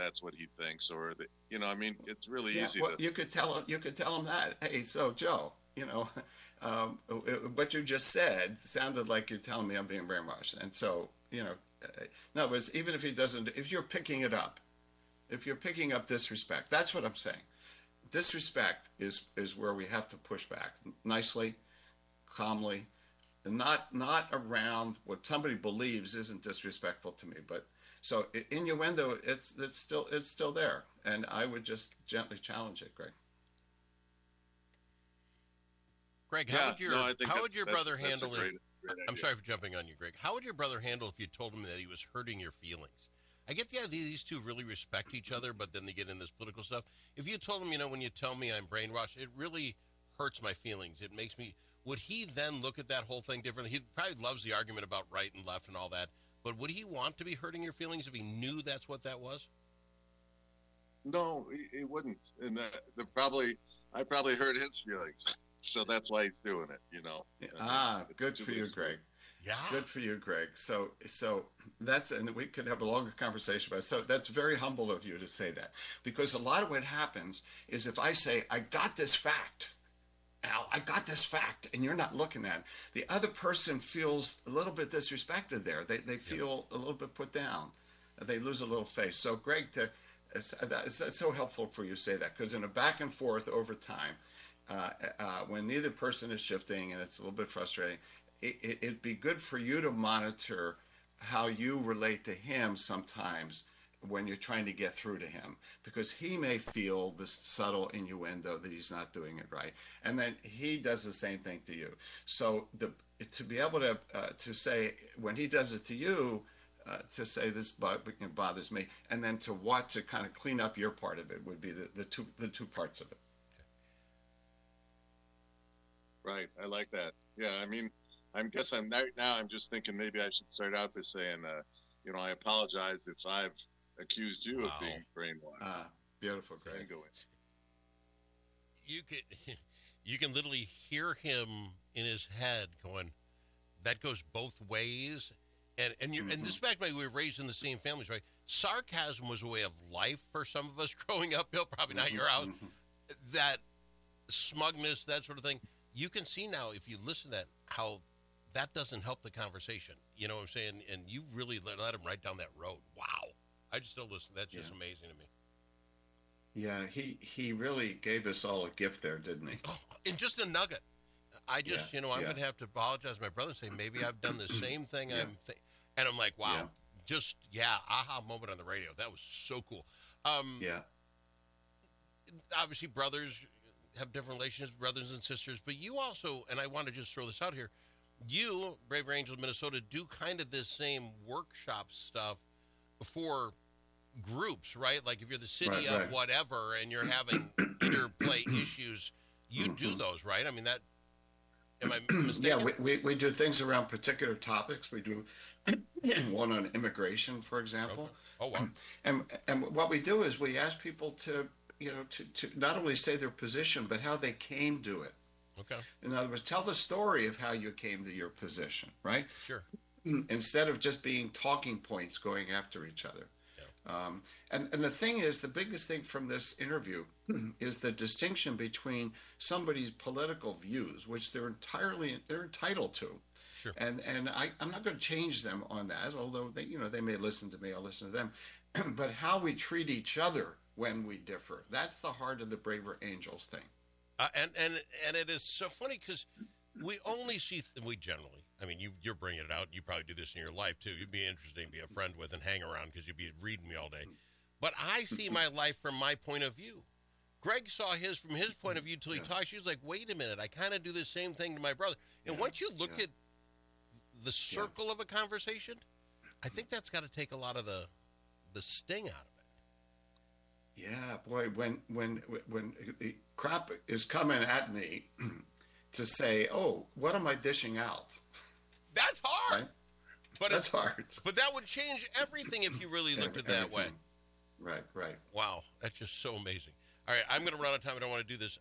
that's what he thinks, or that, I mean, it's really Yeah, easy well, to. you could tell him that. Hey, so Joe, what you just said sounded like you're telling me I'm being brainwashed, and so no, but even if he doesn't, if you're picking up disrespect, that's what I'm saying. Disrespect is where we have to push back nicely, calmly, and not around what somebody believes isn't disrespectful to me, but so innuendo, it's still there, and I would just gently challenge it, Greg. Greg, Yeah, no, I think how would your brother that's a handle great if great I'm idea. sorry for jumping on you, Greg. How would your brother handle if you told him that he was hurting your feelings? I get the idea these two really respect each other, but then they get in this political stuff. If you told him, when you tell me I'm brainwashed, it really hurts my feelings. It makes me. Would he then look at that whole thing differently? He probably loves the argument about right and left and all that, but would he want to be hurting your feelings if he knew that's what that was? No, he wouldn't, and I probably hurt his feelings, so that's why he's doing it. I mean, Ah, good to for the you, extreme. Greg. Yeah. Good for you, Greg. So that's, and we could have a longer conversation about it. So that's very humble of you to say that, because a lot of what happens is if I say I got this fact, Al, I got this fact, and you're not looking at it, the other person feels a little bit disrespected there. They Yep. feel a little bit put down. They lose a little face. So, Greg, it's so helpful for you to say that, because in a back and forth over time, when neither person is shifting and it's a little bit frustrating, it'd be good for you to monitor how you relate to him sometimes when you're trying to get through to him, because he may feel this subtle innuendo that he's not doing it right, and then he does the same thing to you. So to be able to say when he does it to you, to say this bothers me, and then to what to kind of clean up your part of it would be the two parts of it. Right, I like that. Yeah, I mean, I guess I'm right now. I'm just thinking maybe I should start out by saying, I apologize if I've accused you of Wow. being brainwashed. Beautiful, And Greg. going, You could you can literally hear him in his head going, that goes both ways. And Mm-hmm. this back when we were raised in the same families, right? Sarcasm was a way of life for some of us growing up. Bill, probably not your Mm-hmm. house. Mm-hmm. That smugness, that sort of thing. You can see now if you listen to that how that doesn't help the conversation. You know what I'm saying? And you really let him right down that road. Wow. I just still listen. That's Yeah. just amazing to me. Yeah, he really gave us all a gift there, didn't he? Oh, and just a nugget. I Yeah, just, I'm yeah, going to have to apologize to my brother and say maybe I've done the same thing. yeah, And I'm like, yeah, wow, just yeah, aha moment on the radio. That was so cool. Um, yeah, Obviously, brothers have different relationships, brothers and sisters, but you also, and I want to just throw this out here, you, Braver Angels Minnesota, do kind of this same workshop stuff for groups, right? Like if you're the city right, of right. whatever and you're having interplay issues, you do Hmm. those, right? I mean, that, am I Yeah, mistaken? we do things around particular topics. We do one on immigration, for example, Okay. Oh, wow. and what we do is we ask people to to not only say their position but how they came to it. Okay. In other words, tell the story of how you came to your position, right? Sure. Instead of just being talking points going after each other. Yeah. And the thing is, the biggest thing from this interview is the distinction between somebody's political views, which they're entitled to, Sure. and I'm not going to change them on that. Although they may listen to me, I'll listen to them, but how we treat each other when we differ, that's the heart of the Braver Angels thing. And it is so funny because we only see we generally. I mean, you're bringing it out. You probably do this in your life too. You'd be interesting to be a friend with and hang around because you'd be reading me all day. But I see my life from my point of view. Greg saw his from his point of view till he Yeah, talks. He was like, "Wait a minute, I kind of do the same thing to my brother." And yeah, once you look yeah, at the yeah. circle of a conversation, I think that's got to take a lot of the sting out of it. Yeah, boy, when the crap is coming at me to say, "Oh, what am I dishing out?" That's hard, Right? but That's hard. but that would change everything if you really looked at it that way. Everything. Right, right. Wow, that's just so amazing. All right, I'm going to run out of time. I don't want to do this.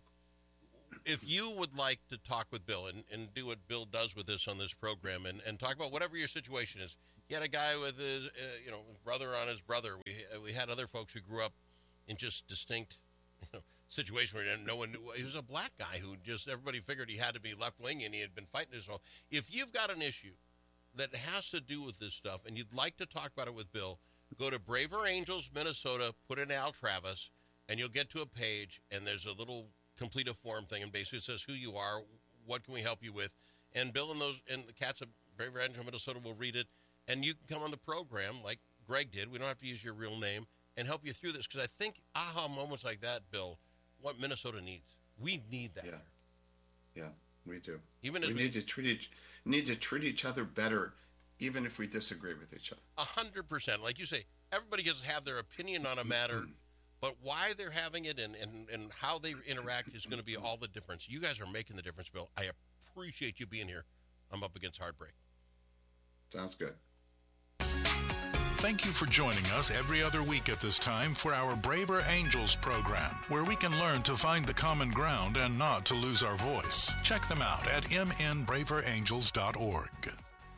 If you would like to talk with Bill and do what Bill does with this on this program and talk about whatever your situation is, He had a guy with his, brother on his brother. We had other folks who grew up in just distinct situation where no one knew. He was a black guy who just everybody figured he had to be left wing, and he had been fighting his whole. If you've got an issue that has to do with this stuff, and you'd like to talk about it with Bill, go to Braver Angels, Minnesota, put in Al Travis, and you'll get to a page, and there's a little complete a form thing, and basically it says who you are, what can we help you with, and Bill and the cats of Braver Angels, Minnesota will read it, and you can come on the program like Greg did. We don't have to use your real name, and help you through this, because I think aha moments like that, Bill, what Minnesota needs. We need that. Yeah, we do. Even as we need to treat each other better, even if we disagree with each other. 100%. Like you say, everybody gets to have their opinion on a matter, but why they're having it and how they interact is going to be all the difference. You guys are making the difference, Bill. I appreciate you being here. I'm Up Against Heartbreak. Sounds good. Thank you for joining us every other week at this time for our Braver Angels program, where we can learn to find the common ground and not to lose our voice. Check them out at mnbraverangels.org.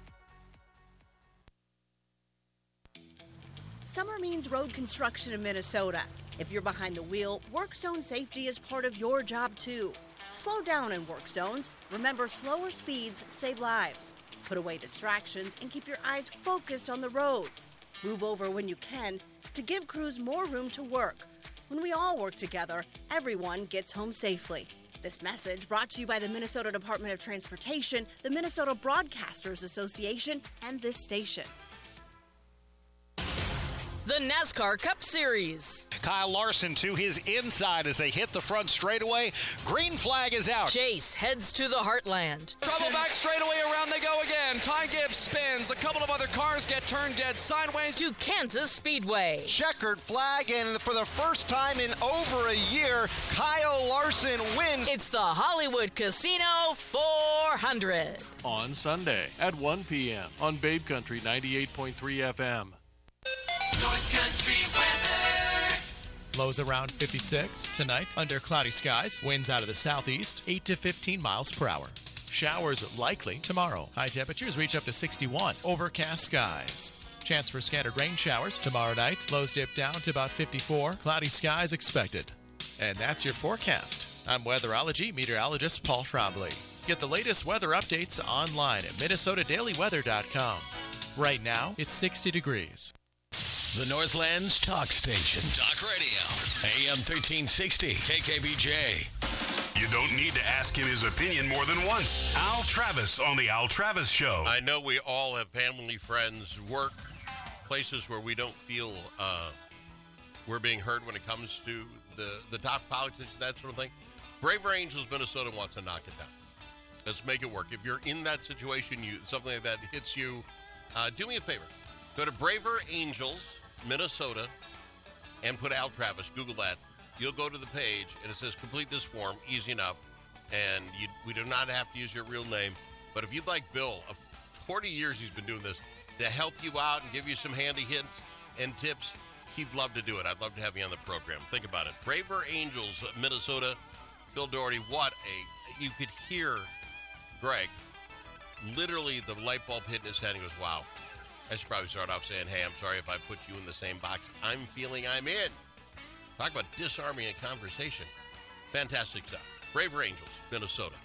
Summer means road construction in Minnesota. If you're behind the wheel, work zone safety is part of your job too. Slow down in work zones. Remember, slower speeds save lives. Put away distractions and keep your eyes focused on the road. Move over when you can to give crews more room to work. When we all work together, everyone gets home safely. This message brought to you by the Minnesota Department of Transportation, the Minnesota Broadcasters Association, and this station. The NASCAR Cup Series. Kyle Larson to his inside as they hit the front straightaway. Green flag is out. Chase heads to the Heartland. Trouble back straightaway, around they go again. Ty Gibbs spins. A couple of other cars get turned dead sideways. To Kansas Speedway. Checkered flag, and for the first time in over a year, Kyle Larson wins. It's the Hollywood Casino 400. On Sunday at 1 p.m. on Babe Country 98.3 FM. North Country weather. Lows around 56 tonight under cloudy skies. Winds out of the southeast, 8 to 15 miles per hour. Showers likely tomorrow. High temperatures reach up to 61. Overcast skies. Chance for scattered rain showers tomorrow night. Lows dip down to about 54. Cloudy skies expected. And that's your forecast. I'm weatherology meteorologist Paul Trombley. Get the latest weather updates online at minnesotadailyweather.com. Right now, it's 60 degrees. The Northland's talk station. Talk radio. AM 1360. KKBJ. You don't need to ask him his opinion more than once. Al Travis on The Al Travis Show. I know we all have family, friends, work, places where we don't feel we're being heard when it comes to the top politics, that sort of thing. Braver Angels, Minnesota wants to knock it down. Let's make it work. If you're in that situation, something like that hits you, do me a favor. Go to Braver Angels, Minnesota, and put Al Travis. Google that. You'll go to the page, and it says complete this form. Easy enough. And we do not have to use your real name. But if you'd like Bill, 40 years he's been doing this, to help you out and give you some handy hints and tips, he'd love to do it. I'd love to have you on the program. Think about it. Braver Angels, Minnesota. Bill Doherty, you could hear Greg, literally the light bulb hit in his head, and he goes, wow. I should probably start off saying, hey, I'm sorry if I put you in the same box I'm feeling I'm in. Talk about disarming a conversation. Fantastic stuff. Braver Angels, Minnesota.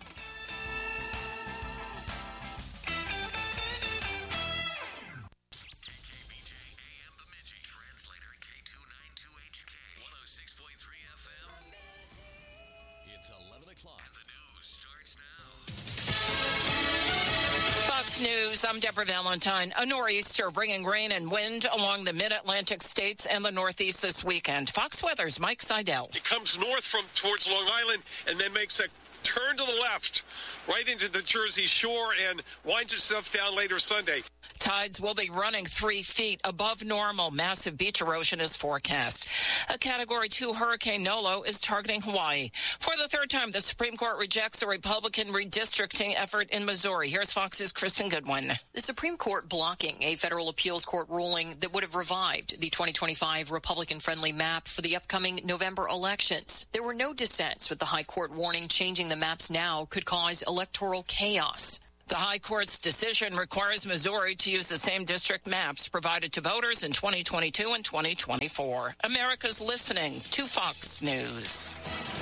News. I'm Deborah Valentine. A nor'easter bringing rain and wind along the mid-Atlantic states and the Northeast this weekend. Fox Weather's Mike Seidel. It comes north from towards Long Island and then makes a turn to the left right into the Jersey Shore and winds itself down later Sunday. Tides will be running 3 feet above normal. Massive beach erosion is forecast. A Category 2 Hurricane Nolo is targeting Hawaii. For the third time, the Supreme Court rejects a Republican redistricting effort in Missouri. Here's Fox's Kristen Goodwin. The Supreme Court blocking a federal appeals court ruling that would have revived the 2025 Republican-friendly map for the upcoming November elections. There were no dissents, with the high court warning changing the maps now could cause electoral chaos. The High Court's decision requires Missouri to use the same district maps provided to voters in 2022 and 2024. America's listening to Fox News.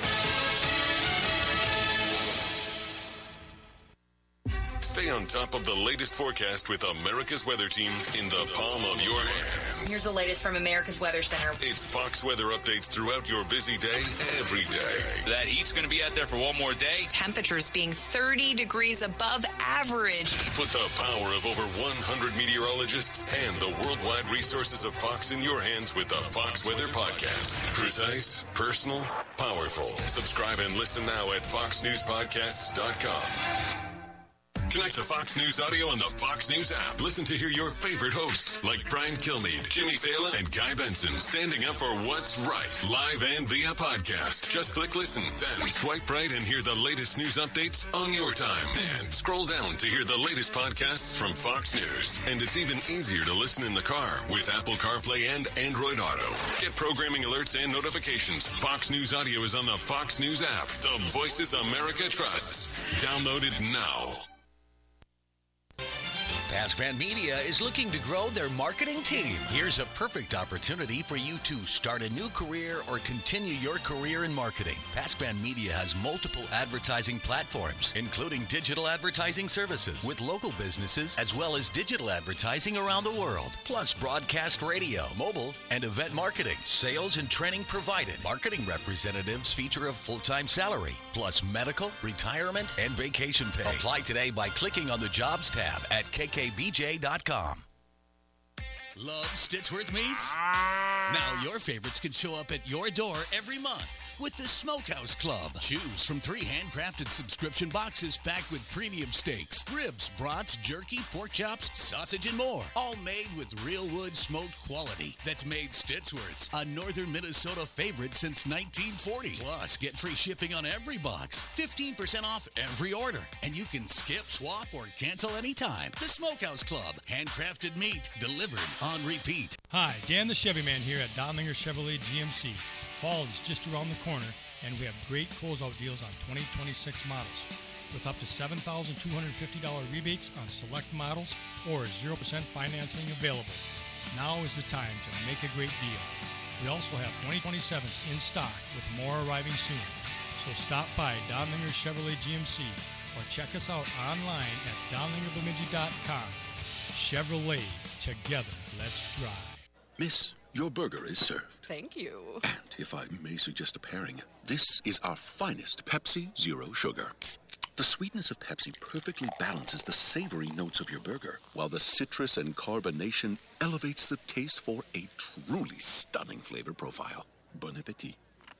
Stay on top of the latest forecast with America's Weather Team in the palm of your hands. Here's the latest from America's Weather Center. It's Fox weather updates throughout your busy day, every day. That heat's going to be out there for one more day. Temperatures being 30 degrees above average. Put the power of over 100 meteorologists and the worldwide resources of Fox in your hands with the Fox Weather Podcast. Precise, personal, powerful. Subscribe and listen now at foxnewspodcasts.com. Connect to Fox News Audio on the Fox News app. Listen to hear your favorite hosts like Brian Kilmeade, Jimmy Fallon, and Guy Benson standing up for what's right, live and via podcast. Just click listen, then swipe right and hear the latest news updates on your time. And scroll down to hear the latest podcasts from Fox News. And it's even easier to listen in the car with Apple CarPlay and Android Auto. Get programming alerts and notifications. Fox News Audio is on the Fox News app. The voices America trusts. Download it now. PaskVan Media is looking to grow their marketing team. Here's a perfect opportunity for you to start a new career or continue your career in marketing. PaskVan Media has multiple advertising platforms, including digital advertising services with local businesses, as well as digital advertising around the world, plus broadcast radio, mobile, and event marketing. Sales and training provided. Marketing representatives feature a full-time salary, plus medical, retirement, and vacation pay. Apply today by clicking on the Jobs tab at kkbj.com. Love Stitchworth Meats? Now your favorites can show up at your door every month with the Smokehouse Club. Choose from 3 handcrafted subscription boxes packed with premium steaks, ribs, brats, jerky, pork chops, sausage, and more. All made with real wood smoked quality that's made Stitchworth's a northern Minnesota favorite since 1940. Plus, get free shipping on every box, 15% off every order, and you can skip, swap, or cancel anytime. The Smokehouse Club. Handcrafted meat delivered on repeat. Hi, Dan the Chevy Man here at Donlinger Chevrolet GMC. Fall is just around the corner, and we have great closeout deals on 2026 models with up to $7,250 rebates on select models or 0% financing available. Now is the time to make a great deal. We also have 2027s in stock with more arriving soon. So stop by Donlinger Chevrolet GMC or check us out online at donlingerbemidji.com. Chevrolet, together, let's drive. Miss, your burger is served. Thank you. And if I may suggest a pairing, this is our finest Pepsi Zero Sugar. The sweetness of Pepsi perfectly balances the savory notes of your burger, while the citrus and carbonation elevates the taste for a truly stunning flavor profile. Bon appetit.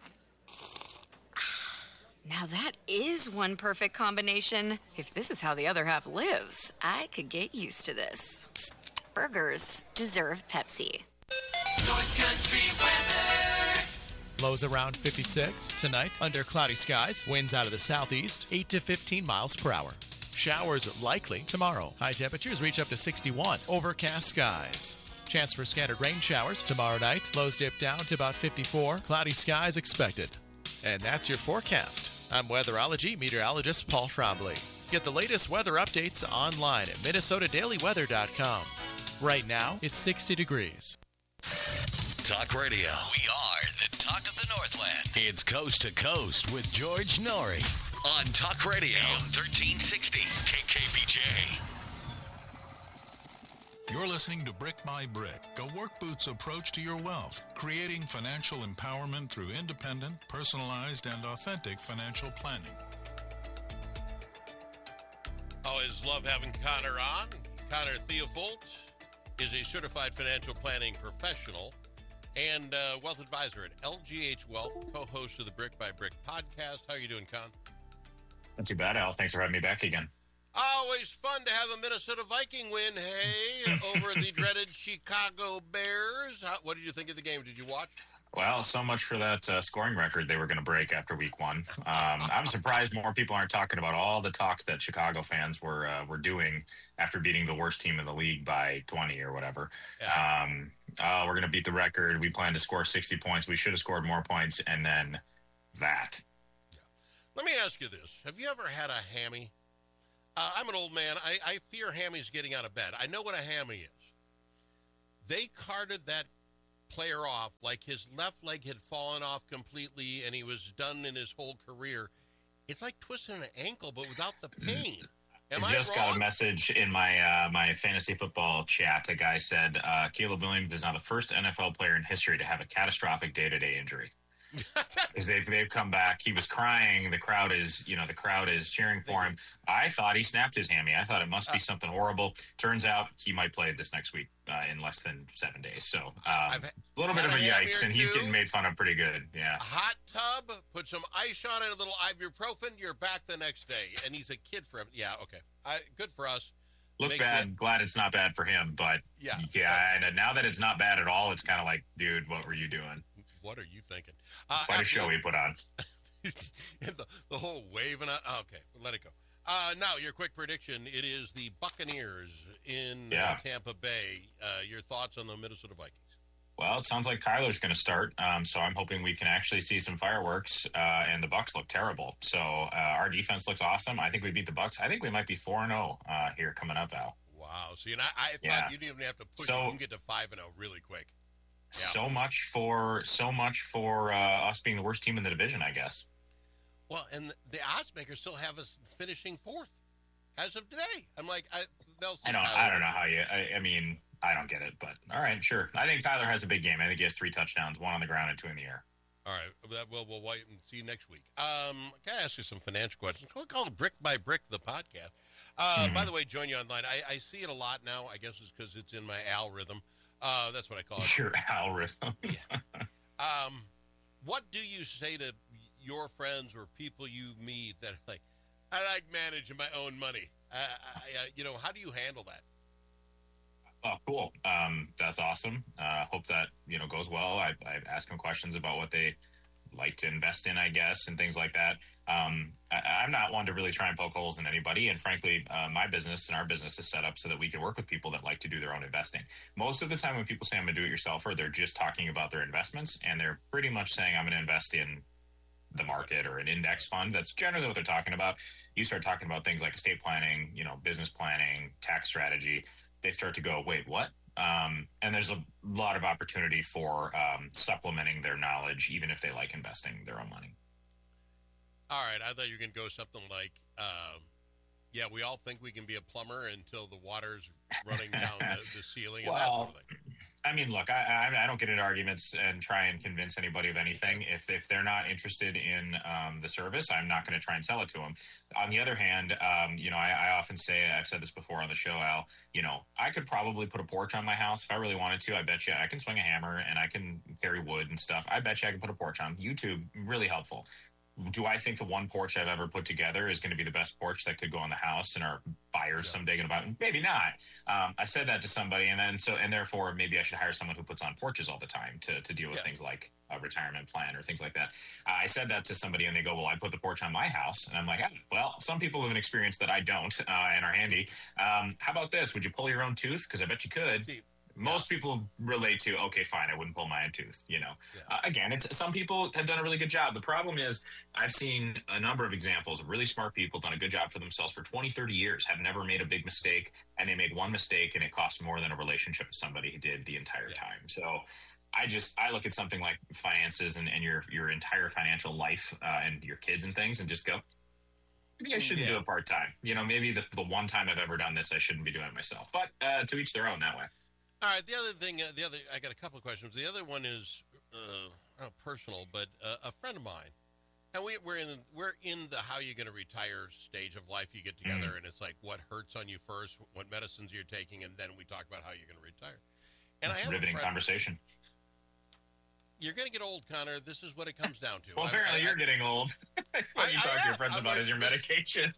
Now that is one perfect combination. If this is how the other half lives, I could get used to this. Burgers deserve Pepsi. North Country weather. Lows around 56 tonight under cloudy skies. Winds out of the southeast, 8 to 15 miles per hour. Showers likely tomorrow. High temperatures reach up to 61. Overcast skies. Chance for scattered rain showers tomorrow night. Lows dip down to about 54. Cloudy skies expected. And that's your forecast. I'm weatherology meteorologist Paul Trombley. Get the latest weather updates online at minnesotadailyweather.com. Right now, it's 60 degrees. Talk Radio. We are the talk of the Northland. It's Coast to Coast with George Norrie on Talk Radio. AM 1360 KKBJ. You're listening to Brick by Brick, a work boots approach to your wealth, creating financial empowerment through independent, personalized, and authentic financial planning. Always love having Connor on. Connor Theofolt is a certified financial planning professional and wealth advisor at LGH Wealth, co-host of the Brick by Brick podcast. How are you doing, Con? Not too bad, Al. Thanks for having me back again. Always fun to have a Minnesota Viking win, hey, over the dreaded Chicago Bears. What did you think of the game? Did you watch? Well, so much for that scoring record they were going to break after week one. I'm surprised more people aren't talking about all the talk that Chicago fans were doing after beating the worst team in the league by 20 or whatever. Yeah. We're going to beat the record. We plan to score 60 points. We should have scored more points. And then that. Yeah. Let me ask you this. Have you ever had a hammy? I'm an old man. I fear hammies getting out of bed. I know what a hammy is. They carted that player off like his left leg had fallen off completely and he was done in his whole career. It's like twisting an ankle, but without the pain. I just got a message in my my fantasy football chat. A guy said Caleb Williams is now the first NFL player in history to have a catastrophic day-to-day injury. Because they've come back. He was crying. The crowd is cheering for him. I thought he snapped his hammy. I thought it must be something horrible. Turns out he might play this next week in less than 7 days. So a little bit of a yikes, and he's getting made fun of pretty good. Yeah. A hot tub, put some ice on it, a little ibuprofen. You're back the next day, and he's a kid for him. Yeah, okay. Good for us. Look bad. Glad it's not bad for him, but yeah. And now that it's not bad at all, it's kind of like, dude, what were you doing? What are you thinking? Quite a show he put on. the whole waving. Okay, let it go. Now, your quick prediction. It is the Buccaneers in Tampa Bay. Your thoughts on the Minnesota Vikings? Well, it sounds like Kyler's going to start, so I'm hoping we can actually see some fireworks, and the Bucs look terrible. So our defense looks awesome. I think we beat the Bucs. I think we might be 4-0 here coming up, Al. Wow. See, and I thought you didn't even have to push it. You can get to 5-0 really quick. Yeah. So much for us being the worst team in the division, I guess. Well, and the odds makers still have us finishing fourth as of today. I'm like, I don't know how you. I mean, I don't get it, but all right, sure. I think Tyler has a big game. I think he has 3 touchdowns, 1 on the ground and 2 in the air. All right, we'll wait and see you next week. Gotta ask you some financial questions. We'll call it Brick by Brick, the podcast. By the way, join you online. I see it a lot now. I guess it's because it's in my algorithm. That's what I call it. Your algorithm. Yeah. What do you say to your friends or people you meet that like, I like managing my own money? How do you handle that? Oh, cool. That's awesome. Hope that, goes well. I ask them questions about what they like to invest in, I guess, and things like that. I'm not one to really try and poke holes in anybody. And frankly, my business and our business is set up so that we can work with people that like to do their own investing. Most of the time when people say I'm a do-it-yourselfer, they're just talking about their investments. And they're pretty much saying I'm going to invest in the market or an index fund. That's generally what they're talking about. You start talking about things like estate planning, business planning, tax strategy. They start to go, wait, what? And there's a lot of opportunity for supplementing their knowledge, even if they like investing their own money. All right. I thought you were going to go something like, we all think we can be a plumber until the water's running down the ceiling. And that sort of thing. I mean, look, I don't get into arguments and try and convince anybody of anything. If they're not interested in the service, I'm not going to try and sell it to them. On the other hand, I often say, I've said this before on the show, Al, I could probably put a porch on my house if I really wanted to. I bet you I can swing a hammer and I can carry wood and stuff. I bet you I can put a porch on. YouTube, really helpful. Do I think the one porch I've ever put together is going to be the best porch that could go in the house and our buyers someday going to buy it? Maybe not. I said that to somebody, and therefore maybe I should hire someone who puts on porches all the time to deal with things like a retirement plan or things like that. I said that to somebody and they go, well, I put the porch on my house. And I'm like, well, some people have an experience that I don't and are handy. How about this? Would you pull your own tooth? Because I bet you could. Most people relate to, okay, fine, I wouldn't pull my own tooth, Again, some people have done a really good job. The problem is I've seen a number of examples of really smart people done a good job for themselves for 20, 30 years, have never made a big mistake, and they made one mistake and it cost more than a relationship with somebody who did the entire time. So I look at something like finances and your entire financial life and your kids and things and just go, maybe I shouldn't do it part-time. Maybe the one time I've ever done this, I shouldn't be doing it myself. But to each their own that way. All right. The other thing, I got a couple of questions. The other one is not personal, but a friend of mine, and we're in the how you're going to retire stage of life. You get together, and it's like what hurts on you first, what medicines you're taking, and then we talk about how you're going to retire. And that's a riveting conversation. You're going to get old, Connor. This is what it comes down to. Well, apparently you're getting old. What you talk to your friends about is your medication.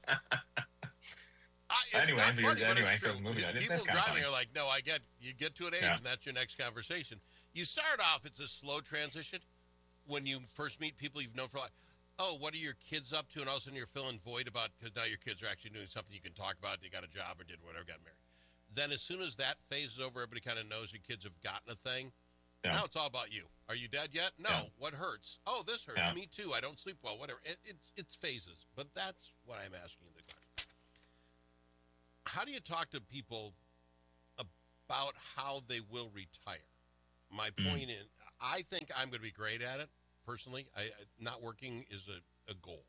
Anyway, moving on. People driving are like, no, you get to an age and that's your next conversation. You start off, it's a slow transition when you first meet people you've known for a while. Oh, what are your kids up to? And all of a sudden you're filling void about, because now your kids are actually doing something you can talk about. They got a job or did whatever, got married. Then as soon as that phase is over, everybody kind of knows your kids have gotten a thing. Yeah. Now it's all about you. Are you dead yet? No. Yeah. What hurts? Oh, this hurts. Yeah. Me too. I don't sleep well. Whatever. It's phases. But that's what I'm asking the question. how do you talk to people about how they will retire? My point is, I think I'm going to be great at it, personally. Not working is a goal.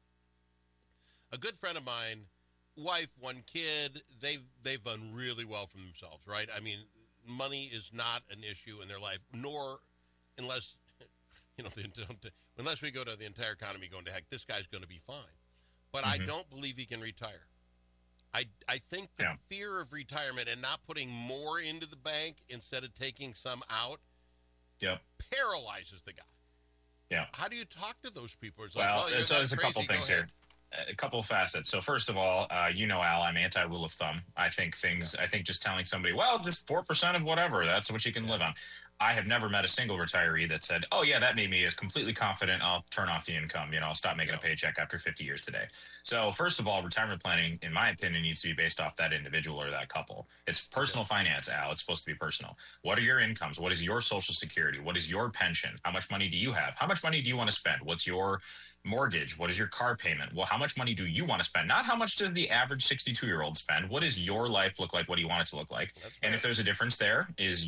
A good friend of mine, wife, one kid, they've done really well for themselves, right? I mean, money is not an issue in their life, nor unless, unless we go to the entire economy going to heck, this guy's going to be fine. But I don't believe he can retire. I think the fear of retirement and not putting more into the bank instead of taking some out paralyzes the guy. Yeah. How do you talk to those people? It's well, like, so there's a couple things here. A couple of facets. So first of all, Al, I'm anti-rule of thumb. I think just telling somebody, well, just 4% of whatever, that's what you can live on. I have never met a single retiree that said, oh, yeah, that made me as completely confident I'll turn off the income. I'll stop making a paycheck after 50 years today. So first of all, retirement planning, in my opinion, needs to be based off that individual or that couple. It's personal finance, Al. It's supposed to be personal. What are your incomes? What is your Social Security? What is your pension? How much money do you have? How much money do you want to spend? What's your mortgage? What is your car payment? Well, how much money do you want to spend? Not how much does the average 62-year-old spend? What does your life look like? What do you want it to look like? And if there's a difference there,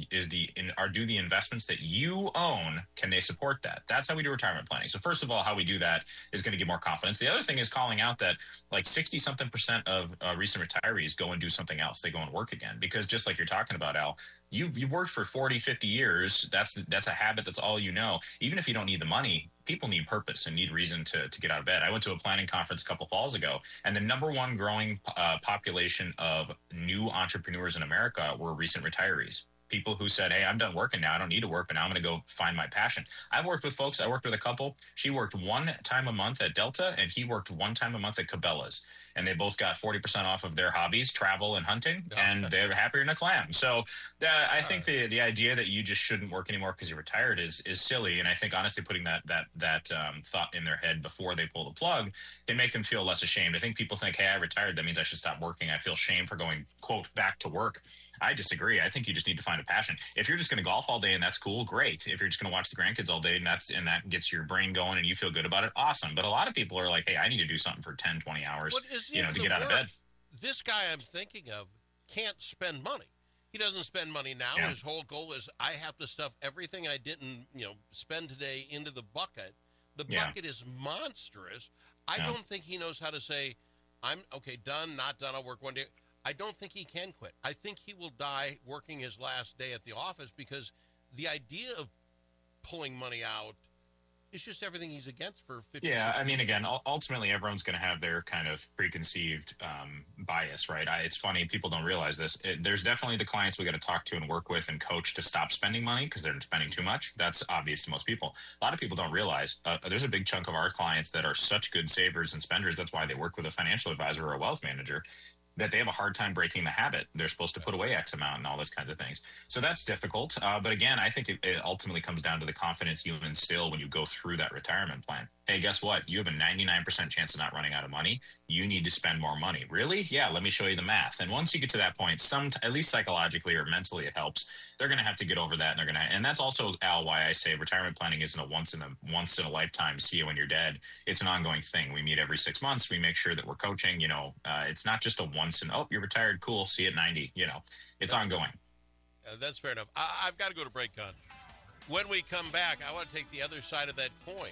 do the investments that you own, can they support that? That's how we do retirement planning. So first of all, how we do that is going to give more confidence. The other thing is calling out that like 60-something% of recent retirees go and do something else. They go and work again, because just like you're talking about, Al, you've worked for 40, 50 years. That's a habit. That's all you know. Even if you don't need the money, people need purpose and need reason to get out of bed. I went to a planning conference a couple falls ago, and the number one growing population of new entrepreneurs in America were recent retirees. People who said, hey, I'm done working now. I don't need to work, but now I'm going to go find my passion. I've worked with folks. I worked with a couple. She worked one time a month at Delta, and he worked one time a month at Cabela's. And they both got 40% off of their hobbies, travel and hunting, and they're happier than a clam. So I think the idea that you just shouldn't work anymore because you're retired is silly. And I think, honestly, putting that thought in their head before they pull the plug can make them feel less ashamed. I think people think, hey, I retired. That means I should stop working. I feel shame for going, quote, back to work. I disagree. I think you just need to find a passion. If you're just going to golf all day and that's cool, great. If you're just going to watch the grandkids all day and that gets your brain going and you feel good about it, awesome. But a lot of people are like, hey, I need to do something for 10, 20 hours, to get out of bed. This guy I'm thinking of can't spend money. He doesn't spend money now. Yeah. His whole goal is, I have to stuff everything I didn't, spend today into the bucket. The bucket is monstrous. I don't think he knows how to say, I'm okay, done, not done, I'll work one day. I don't think he can quit. I think he will die working his last day at the office, because the idea of pulling money out is just everything he's against for 50 years. Yeah, I mean, again, ultimately everyone's going to have their kind of preconceived bias, right? It's funny, people don't realize this. There's definitely the clients we got to talk to and work with and coach to stop spending money because they're spending too much. That's obvious to most people. A lot of people don't realize there's a big chunk of our clients that are such good savers and spenders. That's why they work with a financial advisor or a wealth manager, that they have a hard time breaking the habit. They're supposed to put away X amount and all those kinds of things. So that's difficult. But again, I think it ultimately comes down to the confidence you instill when you go through that retirement plan. Hey, guess what? You have a 99% chance of not running out of money. You need to spend more money. Really? Yeah, let me show you the math. And once you get to that point, at least psychologically or mentally it helps. They're going to have to get over that. And that's also, Al, why I say retirement planning isn't a once in a lifetime, see you when you're dead. It's an ongoing thing. We meet every 6 months. We make sure that we're coaching. It's not just a once and, oh, you're retired. Cool. See you at 90. It's ongoing. That's fair enough. I've got to go to break, Con. When we come back, I want to take the other side of that coin.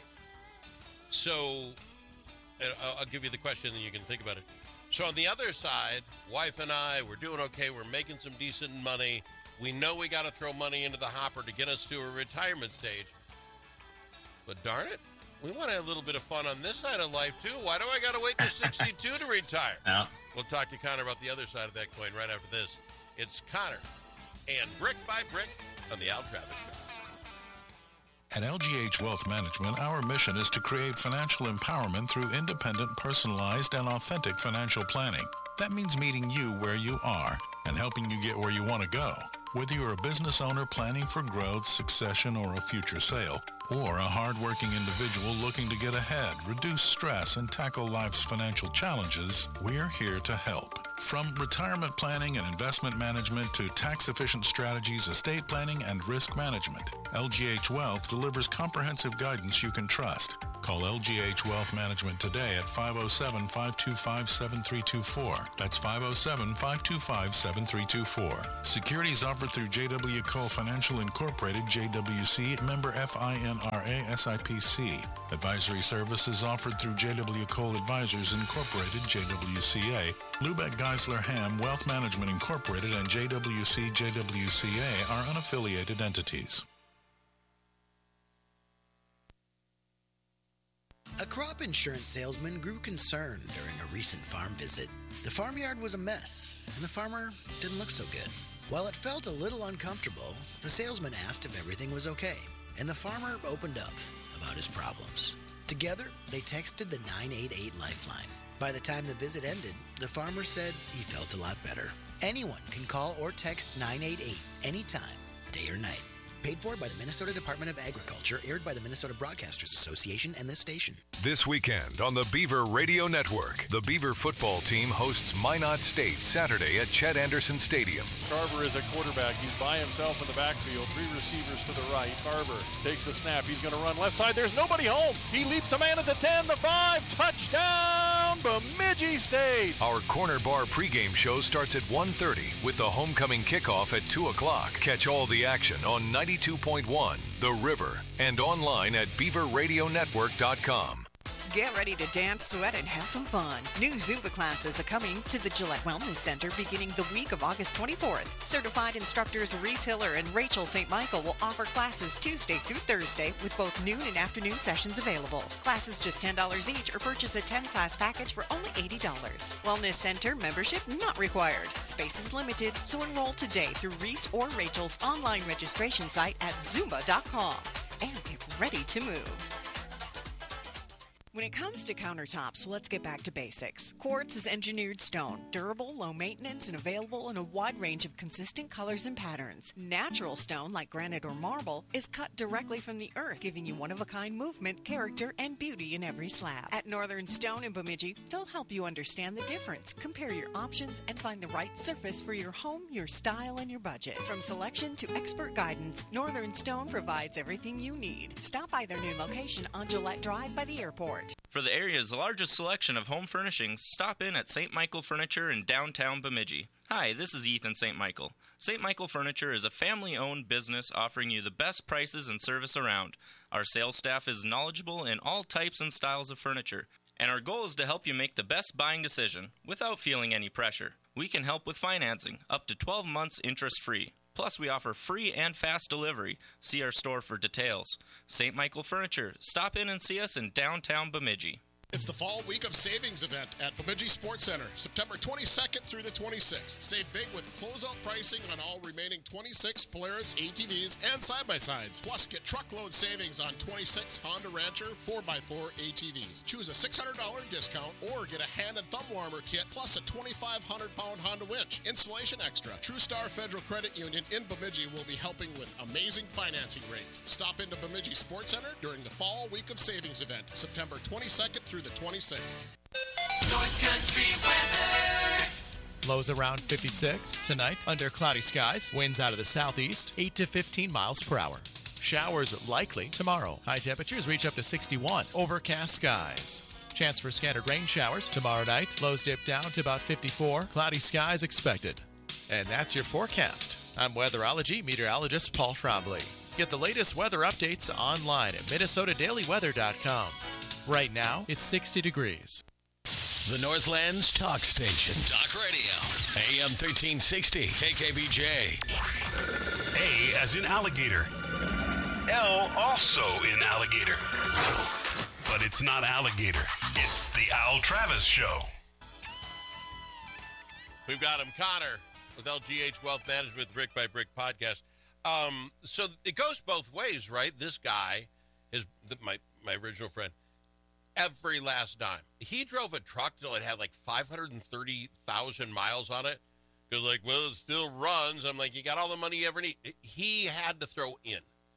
So I'll give you the question and you can think about it. So on the other side, wife and I, we're doing okay. We're making some decent money. We know we got to throw money into the hopper to get us to a retirement stage. But darn it, we want to have a little bit of fun on this side of life too. Why do I got to wait till 62 to retire? No. We'll talk to Connor about the other side of that coin right after this. It's Connor and Brick by Brick on the Al Travis Show. At LGH Wealth Management, our mission is to create financial empowerment through independent, personalized, and authentic financial planning. That means meeting you where you are and helping you get where you want to go. Whether you're a business owner planning for growth, succession, or a future sale, or a hardworking individual looking to get ahead, reduce stress, and tackle life's financial challenges, we're here to help. From retirement planning and investment management to tax-efficient strategies, estate planning, and risk management, LGH Wealth delivers comprehensive guidance you can trust. Call LGH Wealth Management today at 507-525-7324. That's 507-525-7324. Securities offered through J.W. Cole Financial Incorporated, JWC, member FINRA SIPC. Advisory services offered through J.W. Cole Advisors Incorporated, JWCA. Lubeck Geisler Ham Wealth Management Incorporated and JWC JWCA are unaffiliated entities. A crop insurance salesman grew concerned during a recent farm visit. The farmyard was a mess, and the farmer didn't look so good. While it felt a little uncomfortable, the salesman asked if everything was okay, and the farmer opened up about his problems. Together, they texted the 988 Lifeline. By the time the visit ended, the farmer said he felt a lot better. Anyone can call or text 988 anytime, day or night. Paid for by the Minnesota Department of Agriculture, aired by the Minnesota Broadcasters Association and this station. This weekend on the Beaver Radio Network, the Beaver football team hosts Minot State Saturday at Chet Anderson Stadium. Carver is a quarterback. He's by himself in the backfield. 3 receivers to the right. Carver takes the snap. He's going to run left side. There's nobody home. He leaps a man at the 10, the 5. Touchdown, Bemidji State. Our Corner Bar pregame show starts at 1:30 with the homecoming kickoff at 2 o'clock. Catch all the action on 92.1, The River, and online at BeaverRadioNetwork.com. Get ready to dance, sweat, and have some fun. New Zumba classes are coming to the Gillette Wellness Center beginning the week of August 24th. Certified instructors Reese Hiller and Rachel St. Michael will offer classes Tuesday through Thursday with both noon and afternoon sessions available. Classes just $10 each or purchase a 10-class package for only $80. Wellness Center membership not required. Space is limited, so enroll today through Reese or Rachel's online registration site at Zumba.com and get ready to move. When it comes to countertops, let's get back to basics. Quartz is engineered stone, durable, low maintenance, and available in a wide range of consistent colors and patterns. Natural stone, like granite or marble, is cut directly from the earth, giving you one-of-a-kind movement, character, and beauty in every slab. At Northern Stone in Bemidji, they'll help you understand the difference, compare your options, and find the right surface for your home, your style, and your budget. From selection to expert guidance, Northern Stone provides everything you need. Stop by their new location on Gillette Drive by the airport. For the area's largest selection of home furnishings, stop in at St. Michael Furniture in downtown Bemidji. Hi, this is Ethan St. Michael. St. Michael Furniture is a family-owned business offering you the best prices and service around. Our sales staff is knowledgeable in all types and styles of furniture, and our goal is to help you make the best buying decision without feeling any pressure. We can help with financing, up to 12 months interest-free. Plus, we offer free and fast delivery. See our store for details. St. Michael Furniture. Stop in and see us in downtown Bemidji. It's the Fall Week of Savings event at Bemidji Sports Center, September 22nd through the 26th. Save big with closeout pricing on all remaining 26 Polaris ATVs and side-by-sides. Plus, get truckload savings on 26 Honda Rancher 4x4 ATVs. Choose a $600 discount or get a hand and thumb warmer kit plus a 2,500-pound Honda winch. Installation extra. TrueStar Federal Credit Union in Bemidji will be helping with amazing financing rates. Stop into Bemidji Sports Center during the Fall Week of Savings event, September 22nd through the 26th. North Country weather. Lows around 56 tonight under cloudy skies. Winds out of the southeast, 8 to 15 miles per hour. Showers likely tomorrow. High temperatures reach up to 61. Overcast skies. Chance for scattered rain showers tomorrow night. Lows dip down to about 54. Cloudy skies expected. And that's your forecast. I'm weatherology meteorologist Paul Trombley. Get the latest weather updates online at MinnesotaDailyWeather.com. Right now, it's 60 degrees. The Northland's talk station. Talk radio. AM 1360. KKBJ. A as in alligator. L also in alligator. But it's not alligator. It's the Al Travis Show. We've got him, Connor, with LGH Wealth Management, Brick by Brick podcast. So it goes both ways, right? This guy, my original friend, every last dime. He drove a truck till it had like 530,000 miles on it. Because like, well, it still runs. I'm like, you got all the money you ever need. He had to throw in.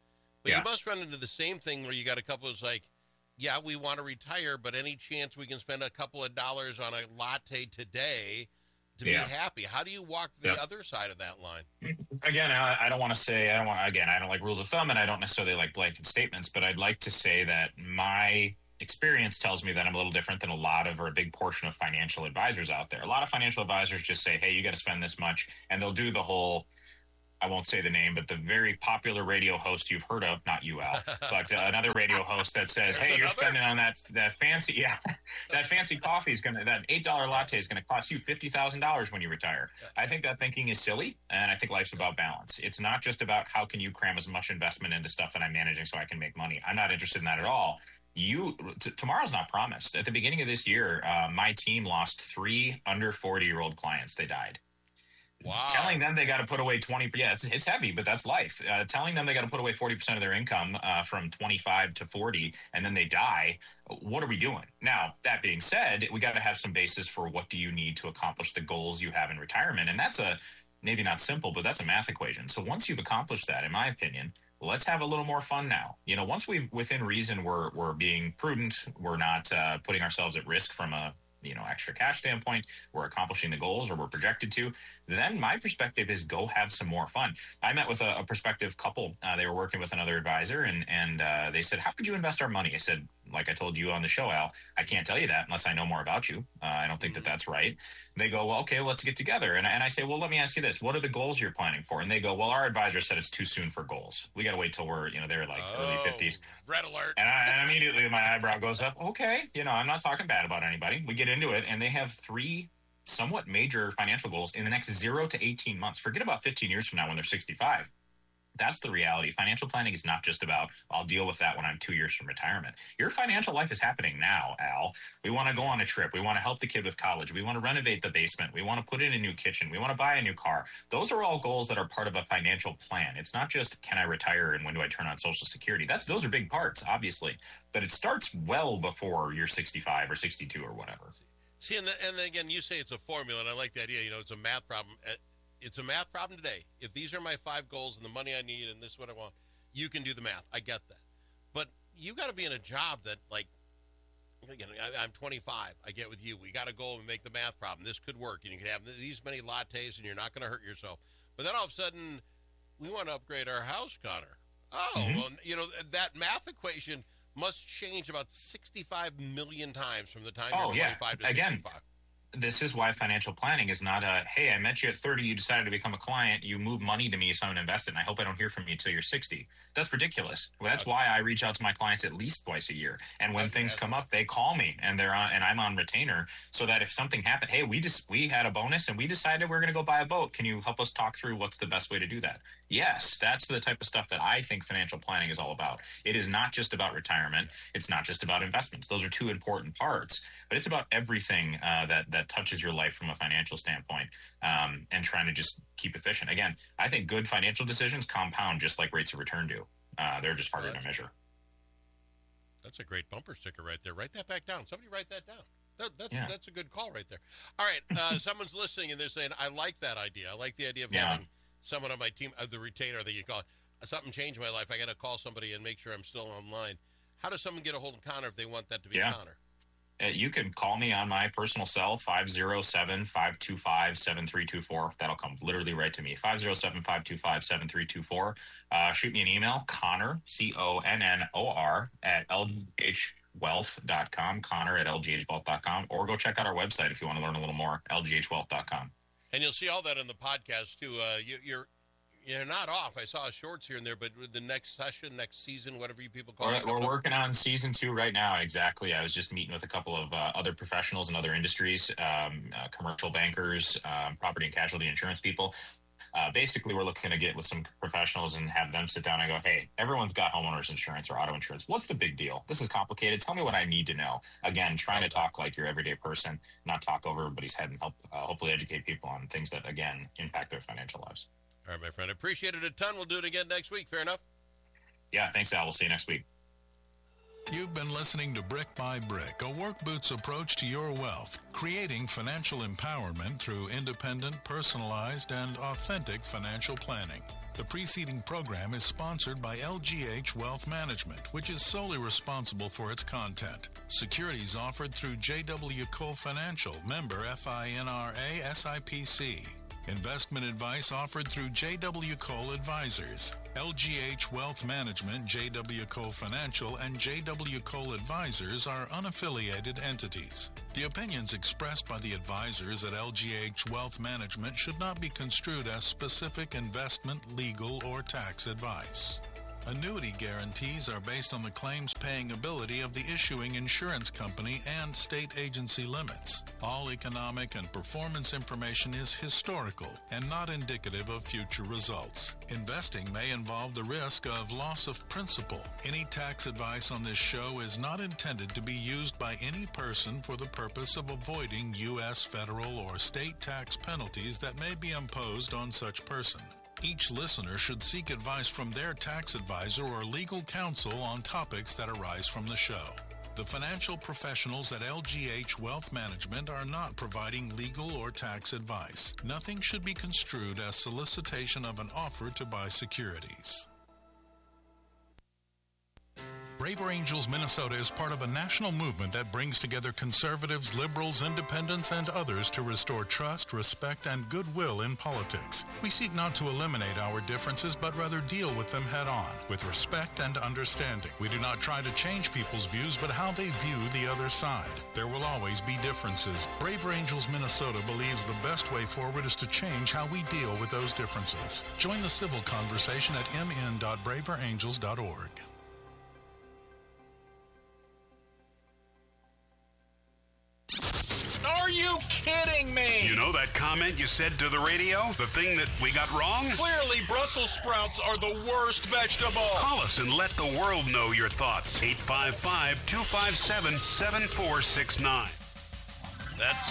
But you must run into the same thing where you got a couple that's like, yeah, we want to retire, but any chance we can spend a couple of dollars on a latte today to be happy? How do you walk the other side of that line? Again, I don't want to say, I don't like rules of thumb, and I don't necessarily like blanket statements, but I'd like to say that my experience tells me that I'm a little different than a big portion of financial advisors out there. A lot of financial advisors just say, hey, you got to spend this much, and they'll do the whole, I won't say the name, but the very popular radio host you've heard of, not you, Al, but another radio host that says, hey, you're spending on that fancy, that fancy coffee is going to, that $8 latte is going to cost you $50,000 when you retire. I think that thinking is silly, and I think life's about balance. It's not just about how can you cram as much investment into stuff that I'm managing so I can make money. I'm not interested in that at all. Tomorrow's not promised. At the beginning of this year, my team lost 3 under 40-year-old clients. They died. Wow. Telling them they got to put away 20%. Yeah, it's heavy, but that's life. Telling them they got to put away 40% of their income from 25 to 40, and then they die. What are we doing? Now, that being said, we got to have some basis for what do you need to accomplish the goals you have in retirement. And that's maybe not simple, but that's a math equation. So once you've accomplished that, in my opinion, let's have a little more fun now. Once within reason, we're being prudent. We're not putting ourselves at risk from a extra cash standpoint, we're accomplishing the goals or we're projected to, then my perspective is go have some more fun. I met with a prospective couple. They were working with another advisor and they said, how could you invest our money? I said, like I told you on the show, Al, I can't tell you that unless I know more about you. I don't think that that's right. They go, well, okay, let's get together. And I say, well, let me ask you this. What are the goals you're planning for? And they go, well, our advisor said it's too soon for goals. We got to wait till we're, they're like early 50s. Red alert. And immediately my eyebrow goes up. Okay. I'm not talking bad about anybody. We get into it and they have 3 somewhat major financial goals in the next 0 to 18 months. Forget about 15 years from now when they're 65. That's the reality. Financial planning is not just about, I'll deal with that when I'm 2 years from retirement. Your financial life is happening now, Al. We want to go on a trip. We want to help the kid with college. We want to renovate the basement. We want to put in a new kitchen. We want to buy a new car. Those are all goals that are part of a financial plan. It's not just, can I retire and when do I turn on Social Security? Those are big parts, obviously. But it starts well before you're 65 or 62 or whatever. See, and again, you say it's a formula, and I like the idea, it's a math problem. It's a math problem today. If these are my 5 goals and the money I need and this is what I want, you can do the math. I get that. But you got to be in a job that, like, again, I'm 25. I get with you. We got to go and make the math problem. This could work. And you can have these many lattes and you're not going to hurt yourself. But then all of a sudden, we want to upgrade our house, Connor. Well, that math equation must change about 65 million times from the time you're 25 to 65. This is why financial planning is not hey, I met you at 30, you decided to become a client, you move money to me, so I'm going to invest it, and I hope I don't hear from you until you're 60. That's ridiculous. Well, that's why I reach out to my clients at least twice a year. And when things come up, they call me, and I'm on retainer, so that if something happened, hey, we had a bonus, and we decided we're going to go buy a boat. Can you help us talk through what's the best way to do that? Yes, that's the type of stuff that I think financial planning is all about. It is not just about retirement. It's not just about investments. Those are 2 important parts, but it's about everything that touches your life from a financial standpoint, and trying to just keep efficient. Again, I think good financial decisions compound just like rates of return do. They're just harder to measure. That's a great bumper sticker right there. Write that back down. Somebody write that down. That's a good call right there. All right, someone's listening and they're saying, I like that idea. I like the idea of having someone on my team, the retainer that you call it. Something changed my life. I got to call somebody and make sure I'm still online. How does someone get a hold of Connor if they want that to be Connor? You can call me on my personal cell, 507-525-7324. That'll come literally right to me, 507-525-7324. Shoot me an email, Connor, CONNOR, at lghwealth.com, Connor at lghwealth.com, or go check out our website if you want to learn a little more, lghwealth.com. And you'll see all that in the podcast, too. You're not off. I saw shorts here and there, but the next session, next season, whatever you people call it. We're working on season 2 right now. Exactly. I was just meeting with a couple of other professionals in other industries, commercial bankers, property and casualty insurance people. Basically, we're looking to get with some professionals and have them sit down and go, hey, everyone's got homeowners insurance or auto insurance. What's the big deal? This is complicated. Tell me what I need to know. Again, trying to talk like your everyday person, not talk over everybody's head, and help hopefully educate people on things that, again, impact their financial lives. All right, my friend. Appreciate it a ton. We'll do it again next week. Fair enough? Yeah, thanks, Al. We'll see you next week. You've been listening to Brick by Brick, a work boots approach to your wealth, creating financial empowerment through independent, personalized, and authentic financial planning. The preceding program is sponsored by LGH Wealth Management, which is solely responsible for its content. Securities offered through J.W. Cole Financial, member FINRA SIPC. Investment advice offered through J.W. Cole Advisors. LGH Wealth Management, J.W. Cole Financial, and J.W. Cole Advisors are unaffiliated entities. The opinions expressed by the advisors at LGH Wealth Management should not be construed as specific investment, legal, or tax advice. Annuity guarantees are based on the claims-paying ability of the issuing insurance company and state agency limits. All economic and performance information is historical and not indicative of future results. Investing may involve the risk of loss of principal. Any tax advice on this show is not intended to be used by any person for the purpose of avoiding U.S. federal or state tax penalties that may be imposed on such person. Each listener should seek advice from their tax advisor or legal counsel on topics that arise from the show. The financial professionals at LGH Wealth Management are not providing legal or tax advice. Nothing should be construed as solicitation of an offer to buy securities. Braver Angels Minnesota is part of a national movement that brings together conservatives, liberals, independents, and others to restore trust, respect, and goodwill in politics. We seek not to eliminate our differences, but rather deal with them head on, with respect and understanding. We do not try to change people's views, but how they view the other side. There will always be differences. Braver Angels Minnesota believes the best way forward is to change how we deal with those differences. Join the civil conversation at mn.braverangels.org. Are you kidding me? You know that comment you said to the radio? The thing that we got wrong? Clearly, Brussels sprouts are the worst vegetable. Call us and let the world know your thoughts. 855-257-7469. That's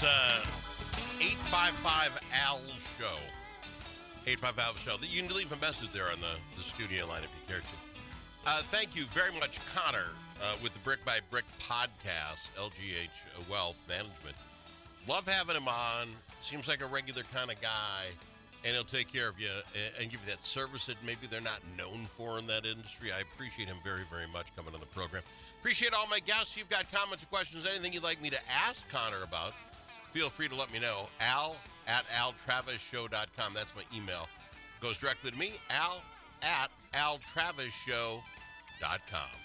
855-AL-SHOW. 855-SHOW. You can leave a message there on the studio line if you care to. Thank you very much, Connor, with the Brick by Brick podcast, LGH Wealth Management. Love having him on. Seems like a regular kind of guy, and he'll take care of you and give you that service that maybe they're not known for in that industry. I appreciate him very, very much coming on the program. Appreciate all my guests. You've got comments or questions, anything you'd like me to ask Connor about, feel free to let me know. al@altravisshow.com. That's my email. Goes directly to me, al@altravisshow.com.